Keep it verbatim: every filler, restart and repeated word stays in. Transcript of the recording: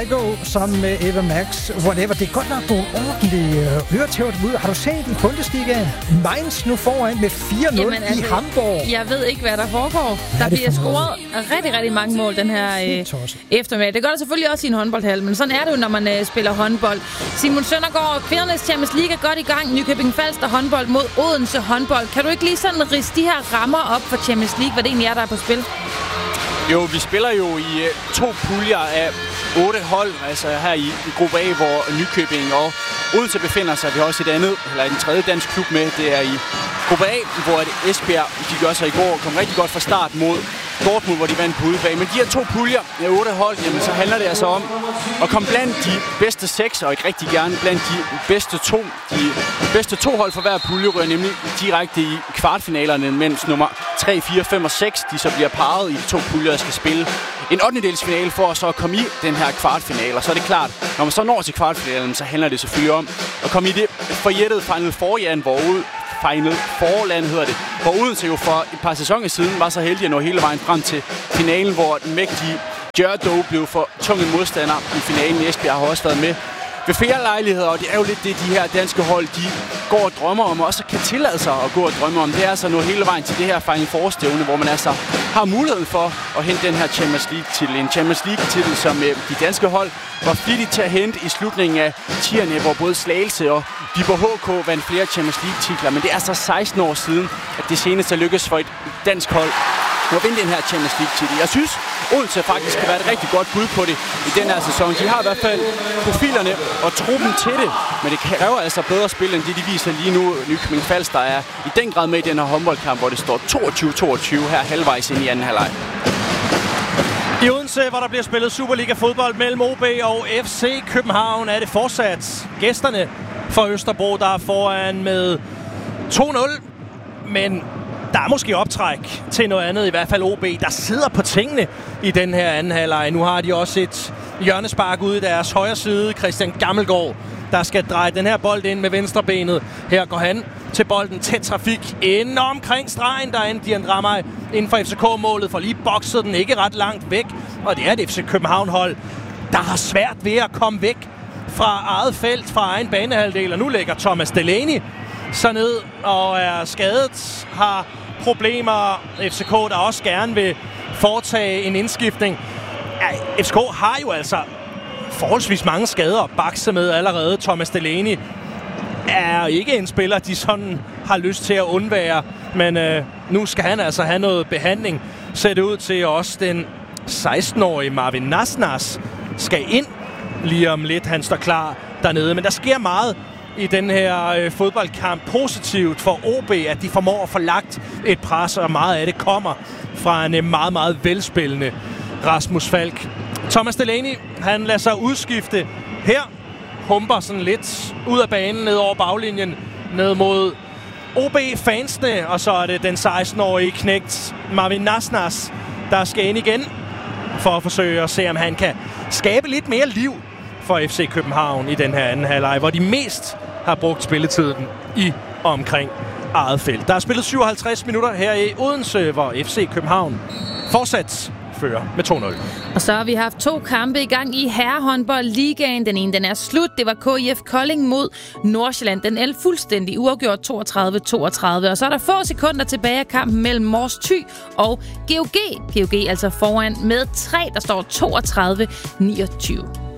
Go sammen med Eva Max, whatever. Det er godt nok nogle ordentlige øretæver ud. Har du set i Bundesliga? Mainz nu foran med fire nul Jamen, altså, i Hamburg. Jeg ved ikke, hvad der foregår. Der bliver scoret rigtig, rigtig mange mål den her øh, eftermiddag. Det gør der selvfølgelig også i en håndboldhal, men sådan er det jo, når man øh, spiller håndbold. Simon Søndergaard, kvindernes Champions League er godt i gang. Nykøbing Falster håndbold mod Odense håndbold. Kan du ikke lige sådan ridse de her rammer op for Champions League, hvad det egentlig er, der er på spil? Jo, vi spiller jo i uh, to puljer af otte hold, altså her i, i gruppe A, hvor Nykøbing og Odense befinder sig. Vi har også et andet, eller en tredje dansk klub med. Det er i gruppe A, hvor det Esbjerg, de gør sig i går, kom rigtig godt fra start mod Dortmund, hvor de vandt på udebane. Men de her to puljer af otte hold, jamen, så handler det altså om at komme blandt de bedste seks, og ikke rigtig gerne blandt de bedste to. De bedste to hold for hver pulje rører nemlig direkte i kvartfinalerne, mens nummer tre, fire, fem og seks, de så bliver parret i de to puljer, der skal spille en ottendedelsfinale for at så komme i den her kvartfinale. Og så er det klart, når man så når til kvartfinalen, så handler det selvfølgelig om at komme i det forjættede Final Four, Jan, hvor ud Final Four-land hedder det, hvor Odense jo for et par sæsoner siden var så heldig at nå hele vejen frem til finalen, hvor den mægtige Gjerdå blev for tung en modstander i finalen. Esbjerg har også været med ved flere lejligheder, og det er jo lidt det, de her danske hold, de går og drømmer om, og også kan tillade sig at gå og drømme om. Det er altså nå hele vejen til det her Final Four-stævne, hvor man altså har muligheden for at hente den her Champions League-titel. En Champions League-titel, som de danske hold var flittigt til at hente i slutningen af tierne, hvor både Slagelse og Viborg H K vandt flere Champions League-titler. Men det er altså seksten år siden, at det seneste lykkedes for et dansk hold at vinde den her Champions League-titel. Jeg synes, Odense faktisk kan være et rigtig godt bud på det i den her sæson. De har i hvert fald profilerne og truppen til det, men det kræver altså bedre spil end det, de viser lige nu. Nykøbing Falster er i den grad med i den her håndboldkamp, hvor det står toogtyve toogtyve her halvvejs ind i anden halvleg. I Odense, hvor der bliver spillet Superliga-fodbold mellem O B og F C København, er det fortsat gæsterne for Østerbro, der er foran med to nul, men der er måske optræk til noget andet, i hvert fald O B, der sidder på tingene i den her anden halvleg. Nu har de også et hjørnespark ude i deres højre side. Christian Gammelgaard, der skal dreje den her bold ind med venstrebenet. Her går han til bolden, tæt trafik ind omkring stregen, der er en Dian Ramay inden for F C K-målet, for lige bokset den ikke ret langt væk. Og det er et F C København-hold, der har svært ved at komme væk fra eget felt, fra egen banehalvdel. Og nu lægger Thomas Delaney så ned og er skadet, har problemer. F C K, der også gerne vil foretage en indskiftning. Ja, F C K har jo altså forholdsvis mange skader at bakse med allerede. Thomas Delaney er ikke en spiller, de sådan har lyst til at undvære. Men øh, nu skal han altså have noget behandling. Ser det ud til også den seksten-årige Marvin Nasnas skal ind lige om lidt. Han står klar dernede. Men der sker meget i den her øh, fodboldkamp. Positivt for O B, at de formår at få lagt et pres, og meget af det kommer fra en øh, meget, meget velspillende Rasmus Falk. Thomas Delaney, han lader sig udskifte her. Humper sådan lidt ud af banen, ned over baglinjen, ned mod O B-fansene, og så er det den seksten-årige knægt Marvin Nasnas, der skal ind igen for at forsøge at se, om han kan skabe lidt mere liv for F C København i den her anden halvleg, hvor de mest har brugt spilletiden i og omkring eget felt. Der er spillet syvoghalvtreds minutter her i Odense, hvor F C København fortsat fører med to nul. Og så har vi haft to kampe i gang i herrehåndboldligaen. Den ene, den er slut. Det var K I F Kolding mod Nordsjælland. Den er fuldstændig uafgjort toogtredive toogtredive. Og så er der få sekunder tilbage af kampen mellem Mors Thy og G O G. G O G altså foran med tre, der står toogtredive niogtyve.